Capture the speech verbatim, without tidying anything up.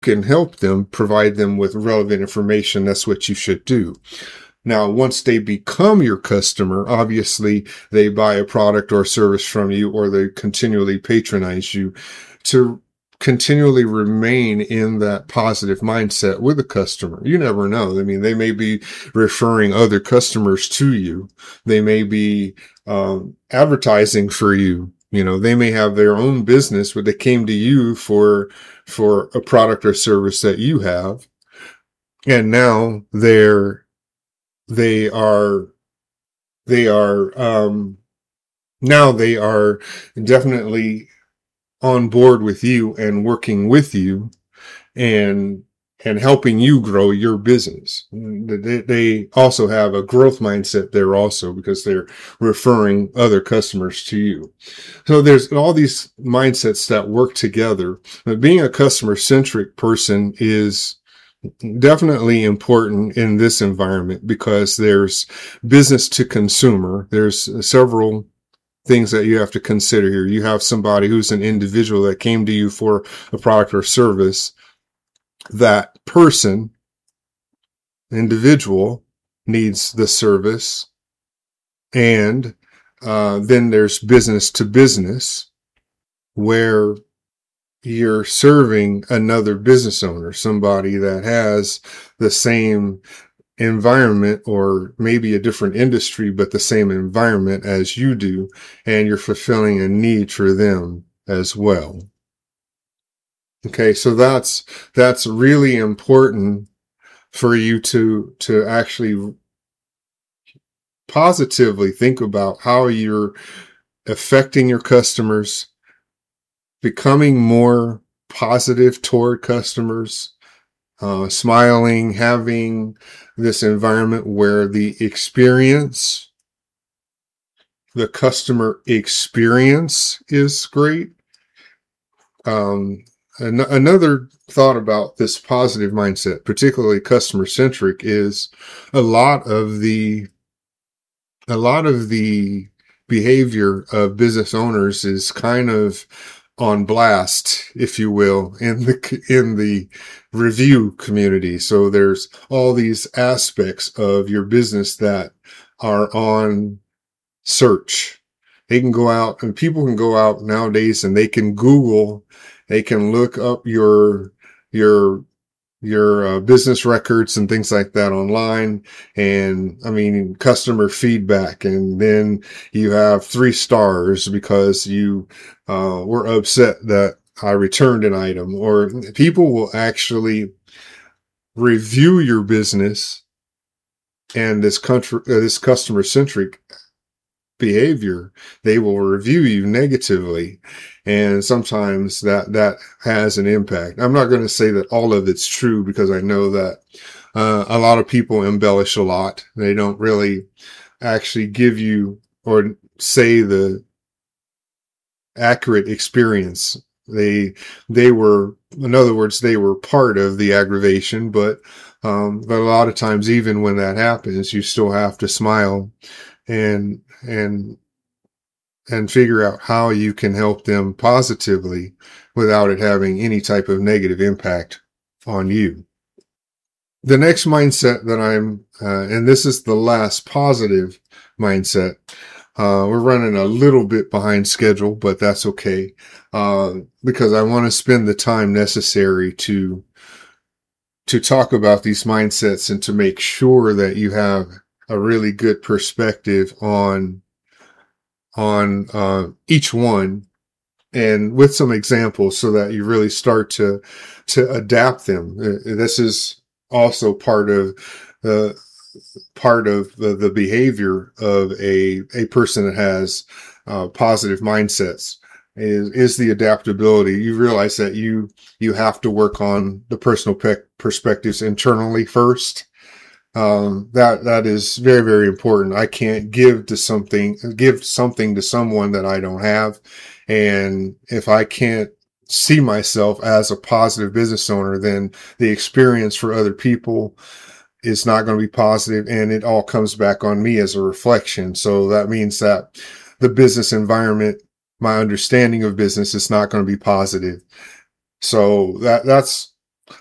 can help them, provide them with relevant information. That's what you should do. Now, once they become your customer, obviously they buy a product or service from you, or they continually patronize you. To continually remain in that positive mindset with a customer. You never know. I mean, they may be referring other customers to you. They may be um, advertising for you. You know, they may have their own business, but they came to you for, for a product or service that you have. And now they're, they are, they are, um, now they are definitely on board with you and working with you and, and helping you grow your business. They, they also have a growth mindset there also, because they're referring other customers to you. So there's all these mindsets that work together. But being a customer centric person is definitely important in this environment, because there's business to consumer. There's several things that you have to consider here. You have somebody who's an individual that came to you for a product or service. That person, individual, needs the service. And uh, then there's business to business, where you're serving another business owner, somebody that has the same environment, or maybe a different industry, but the same environment as you do, and you're fulfilling a need for them as well. Okay, so that's that's really important for you to to actually positively think about how you're affecting your customers, becoming more positive toward customers, uh, smiling, having this environment where the experience, the customer experience is great. Um, an- another thought about this positive mindset, particularly customer centric, is a lot of the, a lot of the behavior of business owners is kind of on blast, if you will, in the, in the review community. So there's all these aspects of your business that are on search. They can go out, and people can go out nowadays and they can Google, they can look up your, your, your uh, business records and things like that online. And I mean, customer feedback. And then you have three stars because you, uh, were upset that I returned an item. Or people will actually review your business and this country, uh, this customer centric behavior. They will review you negatively. And sometimes that, that has an impact. I'm not going to say that all of it's true, because I know that, uh, a lot of people embellish a lot. They don't really actually give you or say the accurate experience. They, they were, in other words, they were part of the aggravation, but, um, but a lot of times, even when that happens, you still have to smile and, and, and figure out how you can help them positively without it having any type of negative impact on you. The next mindset that I'm, uh, and this is the last positive mindset. Uh, we're running a little bit behind schedule, but that's okay. Uh, because I want to spend the time necessary to, to talk about these mindsets and to make sure that you have a really good perspective on, on, uh, each one, and with some examples so that you really start to, to adapt them. This is also part of the, part of the, the behavior of a, a person that has, uh, positive mindsets is, is the adaptability. You realize that you, you have to work on the personal pe- perspectives internally first. Um, that, that is very, very important. I can't give to something, give something to someone that I don't have. And if I can't see myself as a positive business owner, then the experience for other people is not going to be positive, and it all comes back on me as a reflection. So that means that the business environment, my understanding of business, is not going to be positive. So that, that's